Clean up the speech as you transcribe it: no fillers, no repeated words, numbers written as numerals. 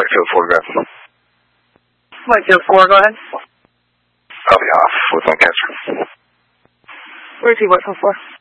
Whitefield 4, go ahead. Whitefield 4, go ahead. I'll be off with my cancer. Where's he, Whitefield 4?